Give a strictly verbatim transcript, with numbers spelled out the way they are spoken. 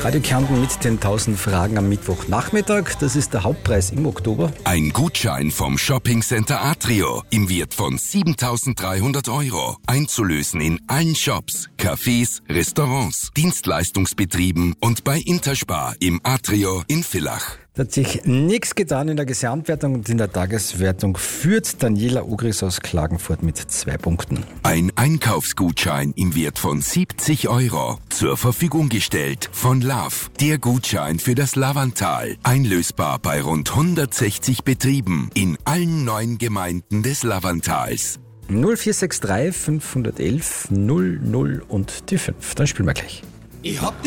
Radio Kärnten mit den tausend Fragen am Mittwochnachmittag. Das ist der Hauptpreis im Oktober. Ein Gutschein vom Shoppingcenter Atrio im Wert von siebentausenddreihundert Euro. Einzulösen in allen Shops, Cafés, Restaurants, Dienstleistungsbetrieben und bei Interspar im Atrio in Villach. Da hat sich nichts getan in der Gesamtwertung und in der Tageswertung führt Daniela Ogris aus Klagenfurt mit zwei Punkten. Ein Einkaufsgutschein im Wert von siebzig Euro zur Verfügung gestellt von Love. Der Gutschein für das Lavantal. Einlösbar bei rund hundertsechzig Betrieben in allen neun Gemeinden des Lavantals. null vier sechs drei fünf eins eins null null und die fünf. Dann spielen wir gleich. Ich hab